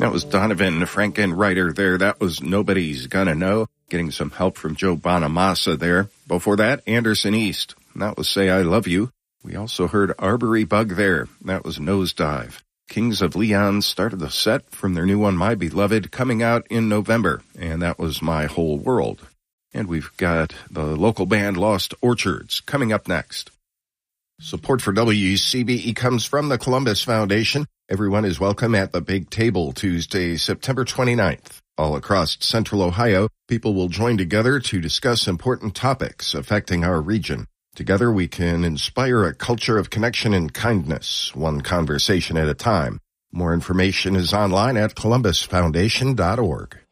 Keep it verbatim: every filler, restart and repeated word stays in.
That was Donovan Frankenreiter there. That was Nobody's Gonna Know. Getting some help from Joe Bonamassa there. Before that, Anderson East. That was Say I Love You. We also heard Arbery Bug there. That was Nosedive. Kings of Leon started the set from their new one, My Beloved, coming out in November. And that was My Whole World. And we've got the local band Lost Orchards coming up next. Support for W C B E comes from the Columbus Foundation. Everyone is welcome at the Big Table Tuesday, September twenty-ninth. All across Central Ohio, people will join together to discuss important topics affecting our region. Together we can inspire a culture of connection and kindness, one conversation at a time. More information is online at columbus foundation dot org.